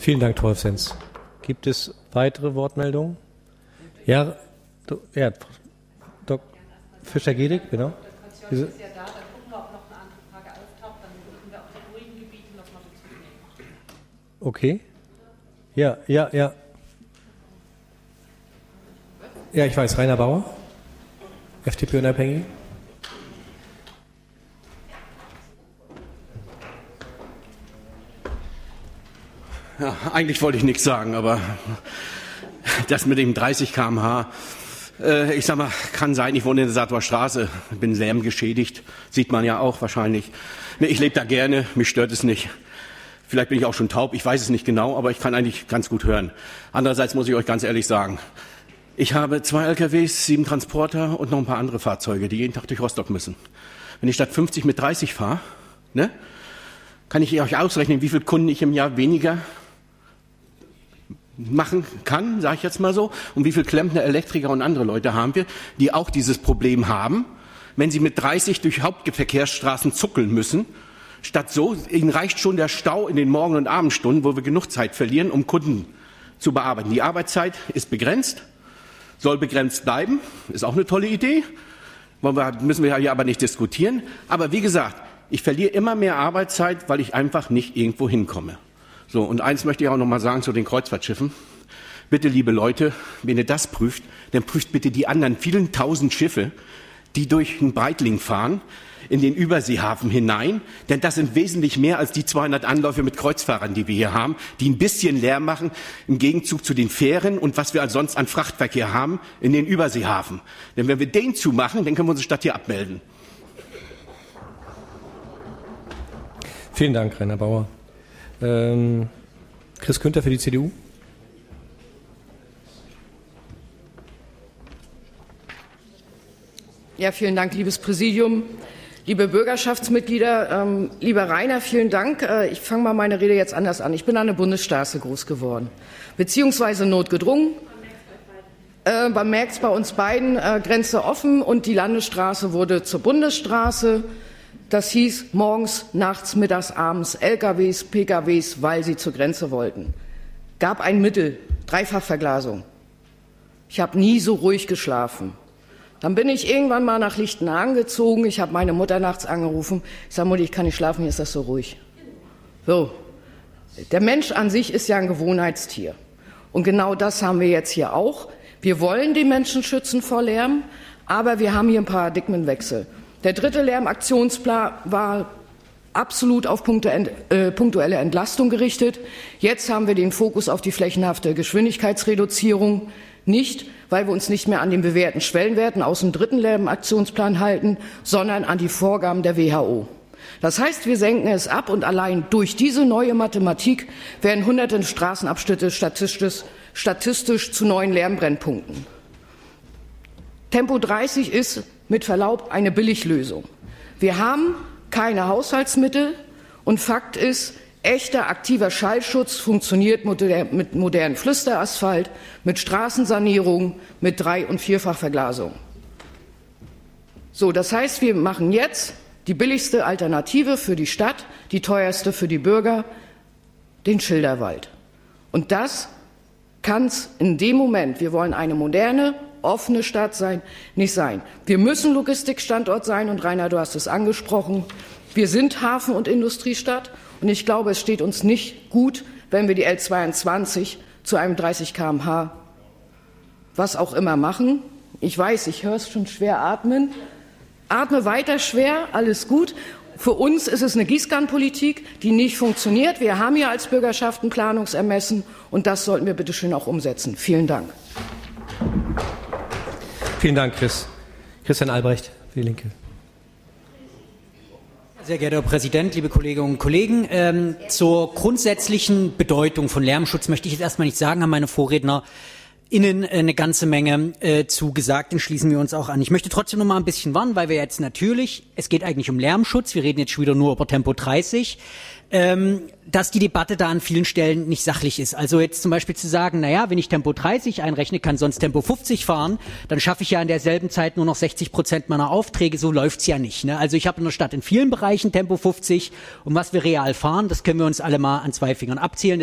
Vielen Dank, Wolfsens. Gibt es weitere Wortmeldungen? Ja, Dr. Fischer-Gedig, genau. Ist ja da, dann gucken wir, ob noch eine andere Frage auftaucht, dann würden wir auf die ruhigen Gebiete nochmal Bezug nehmen. Okay. Ja. Ja, ich weiß. Rainer Bauer, FDP Unabhängig. Ja, eigentlich wollte ich nichts sagen, aber das mit dem 30 km/h, ich sag mal, kann sein, ich wohne in der Saatler Straße, bin lärmgeschädigt, sieht man ja auch wahrscheinlich. Nee, ich lebe da gerne, mich stört es nicht. Vielleicht bin ich auch schon taub, ich weiß es nicht genau, aber ich kann eigentlich ganz gut hören. Andererseits muss ich euch ganz ehrlich sagen, ich habe 2 LKWs, 7 Transporter und noch ein paar andere Fahrzeuge, die jeden Tag durch Rostock müssen. Wenn ich statt 50 mit 30 fahre, ne, kann ich euch ausrechnen, wie viele Kunden ich im Jahr weniger machen kann, sage ich jetzt mal so, und wie viele Klempner, Elektriker und andere Leute haben wir, die auch dieses Problem haben, wenn sie mit 30 durch Hauptverkehrsstraßen zuckeln müssen. Statt so, ihnen reicht schon der Stau in den Morgen- und Abendstunden, wo wir genug Zeit verlieren, um Kunden zu bearbeiten. Die Arbeitszeit ist begrenzt, soll begrenzt bleiben, ist auch eine tolle Idee, müssen wir hier aber nicht diskutieren. Aber wie gesagt, ich verliere immer mehr Arbeitszeit, weil ich einfach nicht irgendwo hinkomme. So, und eins möchte ich auch noch mal sagen zu den Kreuzfahrtschiffen. Bitte, liebe Leute, wenn ihr das prüft, dann prüft bitte die anderen vielen tausend Schiffe, die durch den Breitling fahren, in den Überseehafen hinein. Denn das sind wesentlich mehr als die 200 Anläufe mit Kreuzfahrern, die wir hier haben, die ein bisschen Lärm machen im Gegenzug zu den Fähren und was wir sonst an Frachtverkehr haben in den Überseehafen. Denn wenn wir den zumachen, dann können wir unsere Stadt hier abmelden. Vielen Dank, Rainer Bauer. Chris Günther für die CDU. Ja, vielen Dank, liebes Präsidium, liebe Bürgerschaftsmitglieder. Lieber Rainer, vielen Dank. Ich fange mal meine Rede jetzt anders an. Ich bin an der Bundesstraße groß geworden, beziehungsweise notgedrungen. Man merkt es bei uns beiden, Grenze offen und die Landesstraße wurde zur Bundesstraße. Das hieß morgens, nachts, mittags, abends LKWs, PKWs, weil sie zur Grenze wollten. Gab ein Mittel, Dreifachverglasung. Ich habe nie so ruhig geschlafen. Dann bin ich irgendwann mal nach Lichtenhagen gezogen. Ich habe meine Mutter nachts angerufen. Ich sage, Mutti, ich kann nicht schlafen, hier ist das so ruhig. So, der Mensch an sich ist ja ein Gewohnheitstier. Und genau das haben wir jetzt hier auch. Wir wollen die Menschen schützen vor Lärm, aber wir haben hier einen Paradigmenwechsel. Der 3. Lärmaktionsplan war absolut auf punktuelle Entlastung gerichtet. Jetzt haben wir den Fokus auf die flächenhafte Geschwindigkeitsreduzierung. Nicht, weil wir uns nicht mehr an den bewährten Schwellenwerten aus dem 3. Lärmaktionsplan halten, sondern an die Vorgaben der WHO. Das heißt, wir senken es ab und allein durch diese neue Mathematik werden hunderte Straßenabschnitte statistisch zu neuen Lärmbrennpunkten. Tempo 30 ist mit Verlaub eine Billiglösung. Wir haben keine Haushaltsmittel und Fakt ist, echter aktiver Schallschutz funktioniert mit modernem Flüsterasphalt, mit Straßensanierung, mit 3- und 4-fach-Verglasung. So, das heißt, wir machen jetzt die billigste Alternative für die Stadt, die teuerste für die Bürger, den Schilderwald. Und das kann es in dem Moment, wir wollen eine moderne, offene Stadt sein, nicht sein. Wir müssen Logistikstandort sein und Rainer, du hast es angesprochen. Wir sind Hafen- und Industriestadt und ich glaube, es steht uns nicht gut, wenn wir die L22 zu einem 30 km/h, was auch immer machen. Ich weiß, ich höre es schon schwer atmen. Atme weiter schwer, alles gut. Für uns ist es eine Gießkannenpolitik, die nicht funktioniert. Wir haben ja als Bürgerschaft ein Planungsermessen und das sollten wir bitte schön auch umsetzen. Vielen Dank. Vielen Dank, Chris. Christian Albrecht für die Linke. Sehr geehrter Herr Präsident, liebe Kolleginnen und Kollegen, zur grundsätzlichen Bedeutung von Lärmschutz möchte ich jetzt erstmal nicht sagen, haben meine Vorredner eine ganze Menge zu gesagt, den schließen wir uns auch an. Ich möchte trotzdem noch mal ein bisschen warnen, weil wir jetzt natürlich, es geht eigentlich um Lärmschutz, wir reden jetzt schon wieder nur über Tempo 30, dass die Debatte da an vielen Stellen nicht sachlich ist. Also jetzt zum Beispiel zu sagen, naja, wenn ich Tempo 30 einrechne, kann sonst Tempo 50 fahren, dann schaffe ich ja in derselben Zeit nur noch 60% meiner Aufträge, so läuft's ja nicht. Ne? Also ich habe in der Stadt in vielen Bereichen Tempo 50 und was wir real fahren, das können wir uns alle mal an 2 Fingern abzählen.